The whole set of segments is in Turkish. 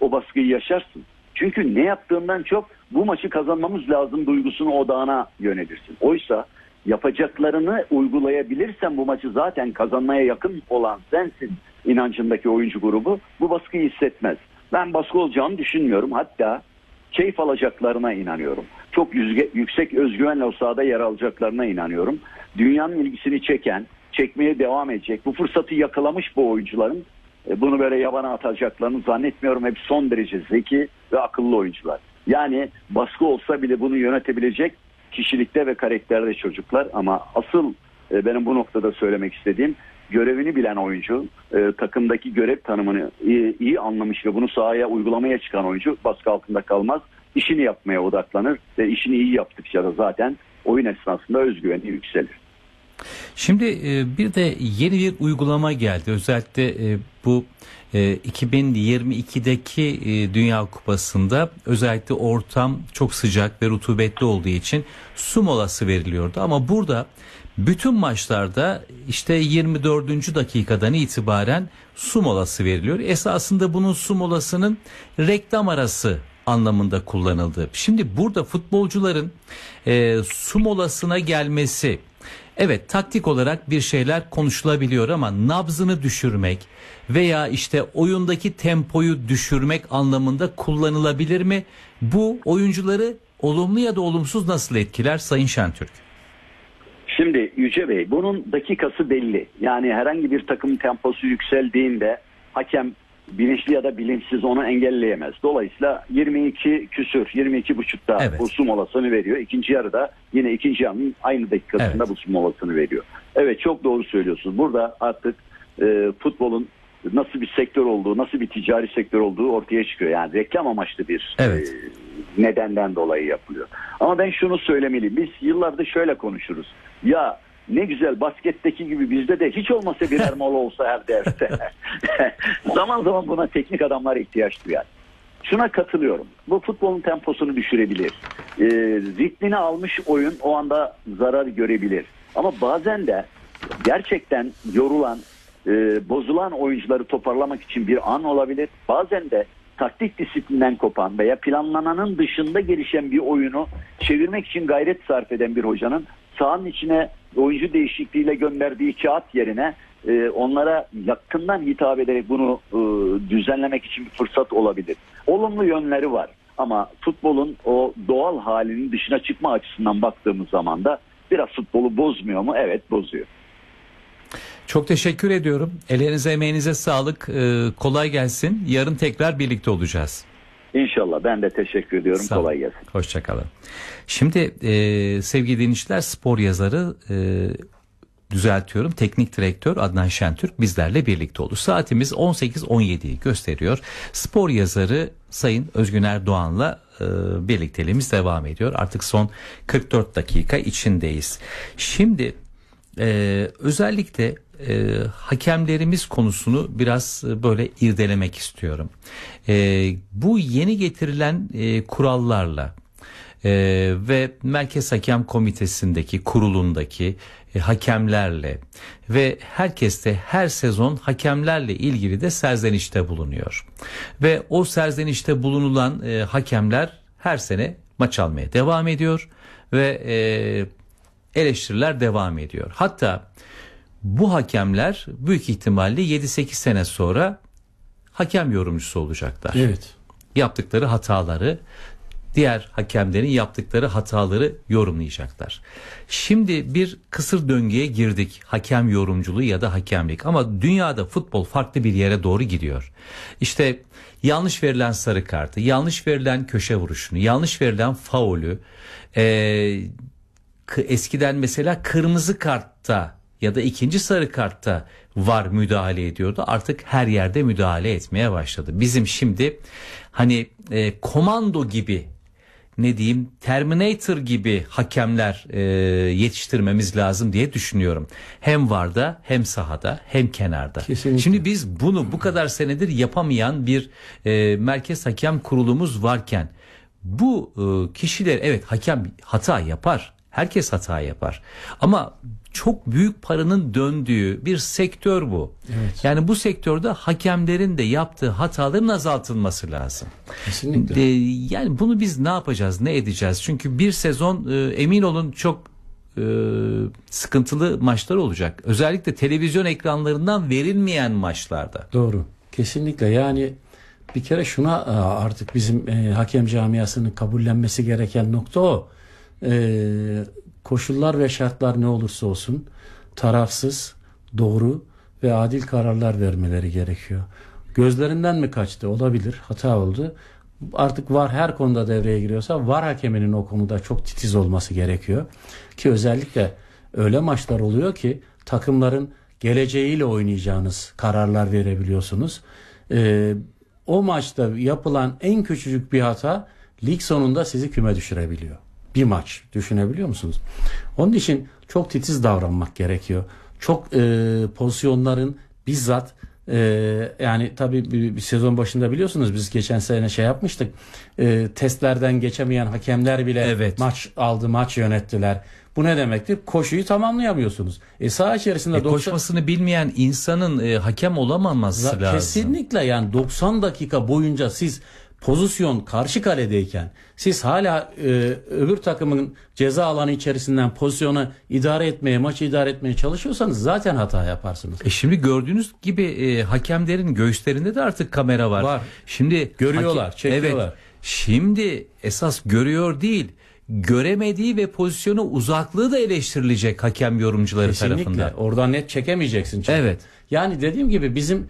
o baskıyı yaşarsın. Çünkü ne yaptığından çok bu maçı kazanmamız lazım duygusunu odağına yönelirsin. Oysa yapacaklarını uygulayabilirsen bu maçı zaten kazanmaya yakın olan sensin inancındaki oyuncu grubu bu baskıyı hissetmez. Ben baskı olacağını düşünmüyorum. Hatta keyif alacaklarına inanıyorum. Çok yüksek özgüvenle o sahada yer alacaklarına inanıyorum. Dünyanın ilgisini çekmeye devam edecek. Bu fırsatı yakalamış bu oyuncuların bunu böyle yabana atacaklarını zannetmiyorum. Hep son derece zeki ve akıllı oyuncular. Yani baskı olsa bile bunu yönetebilecek kişilikte ve karakterde çocuklar. Ama asıl benim bu noktada söylemek istediğim görevini bilen oyuncu, takımdaki görev tanımını iyi anlamış ve bunu sahaya uygulamaya çıkan oyuncu baskı altında kalmaz. İşini yapmaya odaklanır ve işini iyi yaptıkça da zaten oyun esnasında özgüveni yükselir. Şimdi bir de yeni bir uygulama geldi. Özellikle bu 2022'deki Dünya Kupası'nda özellikle ortam çok sıcak ve rutubetli olduğu için su molası veriliyordu. Ama burada bütün maçlarda işte 24. dakikadan itibaren su molası veriliyor. Esasında bunun su molasının reklam arası anlamında kullanıldı. Şimdi burada futbolcuların su molasına gelmesi, evet taktik olarak bir şeyler konuşulabiliyor ama nabzını düşürmek veya işte oyundaki tempoyu düşürmek anlamında kullanılabilir mi? Bu oyuncuları olumlu ya da olumsuz nasıl etkiler Sayın Şentürk? Şimdi Yüce Bey bunun dakikası belli. Yani herhangi bir takım temposu yükseldiğinde hakem bilinçli ya da bilinçsiz onu engelleyemez. Dolayısıyla 22.5'ta evet, bu su molasını veriyor. İkinci yarıda yine ikinci yarının aynı dakikasında evet, bu su molasını veriyor. Evet çok doğru söylüyorsunuz. Burada artık futbolun nasıl bir sektör olduğu, nasıl bir ticari sektör olduğu ortaya çıkıyor. Yani reklam amaçlı bir evet, nedenden dolayı yapılıyor. Ama ben şunu söylemeliyim. Biz yıllardır şöyle konuşuruz. Ya ne güzel basketteki gibi bizde de hiç olmasa birer mola olsa her derste. Zaman zaman buna teknik adamlar ihtiyaç duyar. Şuna katılıyorum. Bu futbolun temposunu düşürebilir. Ritmini almış oyun o anda zarar görebilir. Ama bazen de gerçekten yorulan, bozulan oyuncuları toparlamak için bir an olabilir. Bazen de taktik disiplinden kopan veya planlananın dışında gelişen bir oyunu çevirmek için gayret sarf eden bir hocanın sahanın içine oyuncu değişikliğiyle gönderdiği kağıt yerine onlara yakından hitap ederek bunu düzenlemek için bir fırsat olabilir. Olumlu yönleri var ama futbolun o doğal halinin dışına çıkma açısından baktığımız zaman da biraz futbolu bozmuyor mu? Evet bozuyor. Çok teşekkür ediyorum. Ellerinize emeğinize sağlık. Kolay gelsin. Yarın tekrar birlikte olacağız. İnşallah ben de teşekkür ediyorum. Kolay gelsin. Hoşçakalın. Şimdi sevgili dinleyiciler spor yazarı düzeltiyorum. Teknik direktör Adnan Şentürk bizlerle birlikte oldu. Saatimiz 18.17'yi gösteriyor. Spor yazarı Sayın Özgüner Doğan'la birlikteliğimiz devam ediyor. Artık son 44 dakika içindeyiz. Şimdi özellikle hakemlerimiz konusunu biraz böyle irdelemek istiyorum. Bu yeni getirilen kurallarla ve Merkez Hakem Komitesi'ndeki kurulundaki hakemlerle ve herkes de her sezon hakemlerle ilgili de serzenişte bulunuyor. Ve o serzenişte bulunulan hakemler her sene maç almaya devam ediyor ve eleştiriler devam ediyor. Hatta bu hakemler büyük ihtimalle 7-8 sene sonra hakem yorumcusu olacaklar. Evet. Yaptıkları hataları, diğer hakemlerin yaptıkları hataları yorumlayacaklar. Şimdi bir kısır döngüye girdik. Hakem yorumculuğu ya da hakemlik. Ama dünyada futbol farklı bir yere doğru gidiyor. İşte yanlış verilen sarı kartı, yanlış verilen köşe vuruşunu, yanlış verilen faulü, eskiden mesela kırmızı kartta ya da ikinci sarı kartta VAR müdahale ediyordu. Artık her yerde müdahale etmeye başladı. Bizim şimdi hani komando gibi, ne diyeyim, Terminator gibi hakemler yetiştirmemiz lazım diye düşünüyorum. Hem VAR'da hem sahada hem kenarda. Kesinlikle. Şimdi biz bunu bu kadar senedir yapamayan bir Merkez Hakem Kurulumuz varken bu kişiler, evet hakem hata yapar. Herkes hata yapar. Ama çok büyük paranın döndüğü bir sektör bu. Evet. Yani bu sektörde hakemlerin de yaptığı hataların azaltılması lazım. Kesinlikle. Yani bunu biz ne yapacağız, ne edeceğiz? Çünkü bir sezon emin olun çok sıkıntılı maçlar olacak. Özellikle televizyon ekranlarından verilmeyen maçlarda. Doğru. Kesinlikle. Yani bir kere şuna artık bizim hakem camiasının kabullenmesi gereken nokta o. Koşullar ve şartlar ne olursa olsun tarafsız, doğru ve adil kararlar vermeleri gerekiyor. Gözlerinden mi kaçtı? Olabilir. Hata oldu. Artık VAR her konuda devreye giriyorsa VAR hakeminin o konuda çok titiz olması gerekiyor. Ki özellikle öyle maçlar oluyor ki takımların geleceğiyle oynayacağınız kararlar verebiliyorsunuz. O maçta yapılan en küçücük bir hata lig sonunda sizi küme düşürebiliyor. Bir maç, düşünebiliyor musunuz? Onun için çok titiz davranmak gerekiyor. Çok pozisyonların bizzat yani tabii bir sezon başında biliyorsunuz biz geçen sene şey yapmıştık. Testlerden geçemeyen hakemler bile maç aldı, maç yönettiler. Bu ne demektir? Koşuyu tamamlayamıyorsunuz. Saha içerisinde koşmasını bilmeyen insanın hakem olamaması lazım. Kesinlikle, yani 90 dakika boyunca siz pozisyon karşı kaledeyken siz hala öbür takımın ceza alanı içerisinden pozisyonu idare etmeye, maçı idare etmeye çalışıyorsanız zaten hata yaparsınız. Şimdi gördüğünüz gibi hakemlerin göğüslerinde de artık kamera var. Şimdi görüyorlar, çekiyorlar. Evet. Şimdi esas görüyor değil, göremediği ve pozisyonu uzaklığı da eleştirilecek hakem yorumcuları tarafından. Kesinlikle. Oradan net çekemeyeceksin çünkü. Evet. Yani dediğim gibi bizim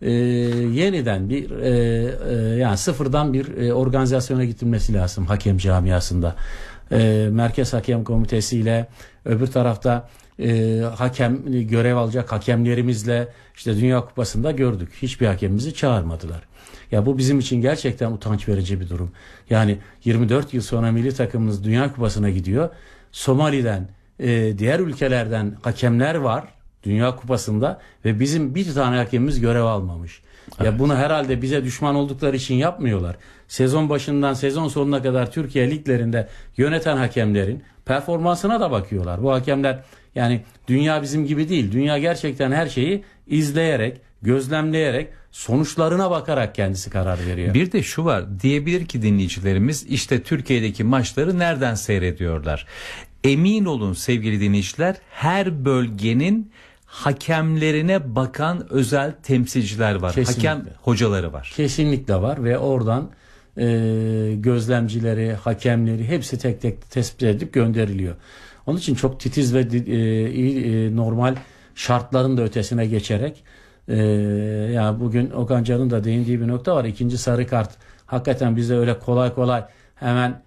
yeniden bir yani sıfırdan bir organizasyona gidilmesi lazım hakem camiasında. Merkez Hakem Komitesi ile öbür tarafta hakem görev alacak hakemlerimizle işte Dünya Kupası'nda gördük. Hiçbir hakemimizi çağırmadılar. Ya bu bizim için gerçekten utanç verici bir durum. Yani 24 yıl sonra milli takımımız Dünya Kupası'na gidiyor. Somali'den, diğer ülkelerden hakemler var Dünya Kupası'nda ve bizim bir tane hakemimiz görev almamış. Evet. Ya bunu herhalde bize düşman oldukları için yapmıyorlar. Sezon başından sezon sonuna kadar Türkiye liglerinde yöneten hakemlerin performansına da bakıyorlar. Bu hakemler, yani dünya bizim gibi değil. Dünya gerçekten her şeyi izleyerek, gözlemleyerek, sonuçlarına bakarak kendisi karar veriyor. Bir de şu var, diyebilir ki dinleyicilerimiz, işte Türkiye'deki maçları nereden seyrediyorlar? Emin olun sevgili dinleyiciler, her bölgenin hakemlerine bakan özel temsilciler var. Kesinlikle. Hakem hocaları var. Kesinlikle var ve oradan gözlemcileri, hakemleri hepsi tek tek tespit edip gönderiliyor. Onun için çok titiz ve normal şartların da ötesine geçerek yani bugün Okan Can'ın da değindiği bir nokta var. İkinci sarı kart hakikaten bize öyle kolay kolay hemen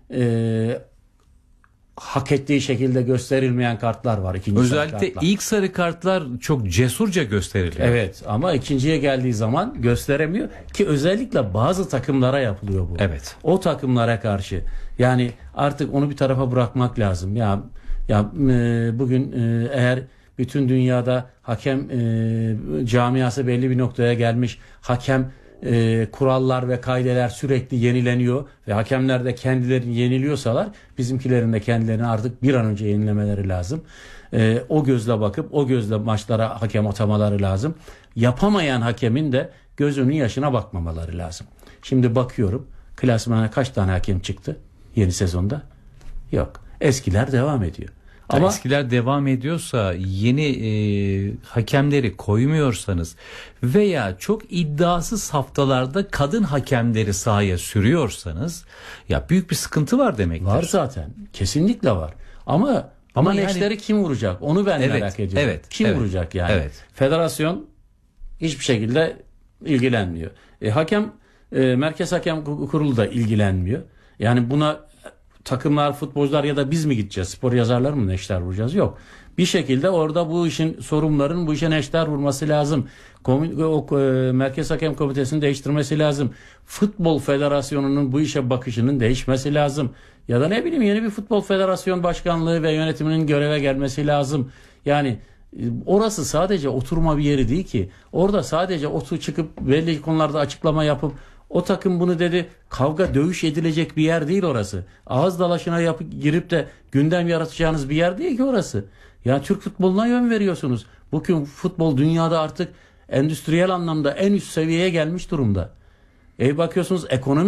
hak ettiği şekilde gösterilmeyen kartlar var. Özellikle ilk sarı kartlar çok cesurca gösteriliyor. Evet, ama ikinciye geldiği zaman gösteremiyor ki özellikle bazı takımlara yapılıyor bu. Evet. O takımlara karşı. Yani artık onu bir tarafa bırakmak lazım. Ya bugün eğer bütün dünyada hakem camiası belli bir noktaya gelmiş, hakem kurallar ve kaideler sürekli yenileniyor ve hakemler de kendilerini yeniliyorsalar bizimkilerin de kendilerini artık bir an önce yenilemeleri lazım. O gözle bakıp o gözle maçlara hakem atamaları lazım. Yapamayan hakemin de gözünün yaşına bakmamaları lazım. Şimdi bakıyorum klasmana kaç tane hakem çıktı yeni sezonda? Yok. Eskiler devam ediyor. Ama eskiler devam ediyorsa, yeni hakemleri koymuyorsanız veya çok iddiasız haftalarda kadın hakemleri sahaya sürüyorsanız ya büyük bir sıkıntı var demektir. Var zaten. Kesinlikle var. Ama yani, neşteri kim vuracak? Onu ben merak ediyorum. Kim vuracak yani? Evet. Federasyon hiçbir şekilde ilgilenmiyor. Hakem Merkez Hakem Kurulu da ilgilenmiyor. Yani buna takımlar, futbolcular ya da biz mi gideceğiz? Spor yazarları mı neşter vuracağız? Yok. Bir şekilde orada bu işin sorumluların bu işe neşter vurması lazım. Merkez Hakem Komitesi'ni değiştirmesi lazım. Futbol Federasyonu'nun bu işe bakışının değişmesi lazım. Ya da ne bileyim yeni bir Futbol Federasyon Başkanlığı ve yönetiminin göreve gelmesi lazım. Yani orası sadece oturma bir yeri değil ki. Orada sadece çıkıp belli konularda açıklama yapıp O takım bunu dedi, kavga dövüş edilecek bir yer değil orası. Ağız dalaşına girip de gündem yaratacağınız bir yer değil ki orası. Ya Türk futboluna yön veriyorsunuz. Bugün futbol dünyada artık endüstriyel anlamda en üst seviyeye gelmiş durumda. Bakıyorsunuz ekonomi